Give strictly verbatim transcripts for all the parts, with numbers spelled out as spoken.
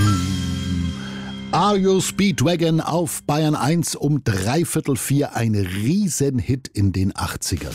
Are You Speedwagon auf Bayern eins um dreiviertel vier, ein Riesenhit in den achtzigern.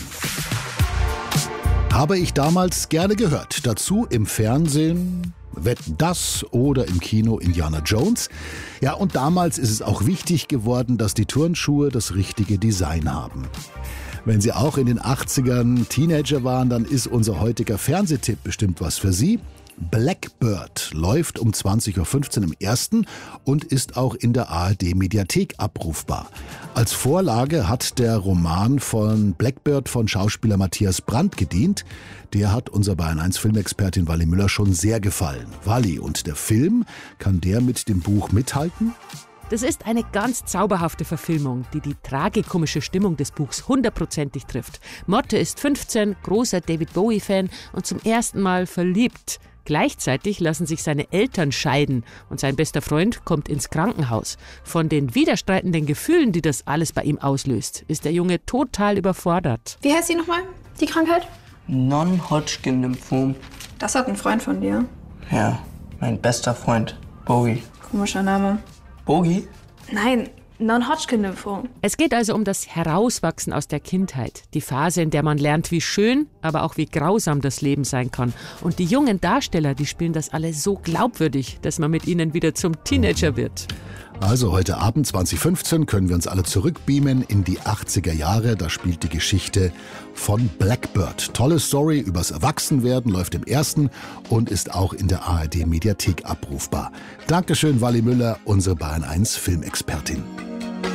Habe ich damals gerne gehört. Dazu im Fernsehen Wetten, das oder im Kino Indiana Jones. Ja, und damals ist es auch wichtig geworden, dass die Turnschuhe das richtige Design haben. Wenn Sie auch in den achtzigern Teenager waren, dann ist unser heutiger Fernsehtipp bestimmt was für Sie. Blackbird läuft um zwanzig Uhr fünfzehn im Ersten und ist auch in der A R D-Mediathek abrufbar. Als Vorlage hat der Roman von Blackbird von Schauspieler Matthias Brandt gedient. Der hat unser Bayern eins Filmexpertin Wally Müller schon sehr gefallen. Wally, und der Film, kann der mit dem Buch mithalten? Das ist eine ganz zauberhafte Verfilmung, die die tragikomische Stimmung des Buchs hundertprozentig trifft. Motte ist fünfzehn, großer David Bowie-Fan und zum ersten Mal verliebt. Gleichzeitig lassen sich seine Eltern scheiden und sein bester Freund kommt ins Krankenhaus. Von den widerstreitenden Gefühlen, die das alles bei ihm auslöst, ist der Junge total überfordert. Wie heißt sie nochmal, die Krankheit? Non-Hodgkin-Lymphom. Das hat ein Freund von dir. Ja, mein bester Freund, Bowie. Komischer Name. Bogie? Nein, Non-Hodgkin-Lymphom. Es geht also um das Herauswachsen aus der Kindheit. Die Phase, in der man lernt, wie schön, aber auch wie grausam das Leben sein kann. Und die jungen Darsteller, die spielen das alle so glaubwürdig, dass man mit ihnen wieder zum Teenager wird. Also heute Abend zwanzig Uhr fünfzehn können wir uns alle zurückbeamen in die achtziger Jahre. Da spielt die Geschichte von Blackbird. Tolle Story übers Erwachsenwerden, läuft im Ersten und ist auch in der A R D-Mediathek abrufbar. Dankeschön, Wally Müller, unsere Bayern eins Filmexpertin.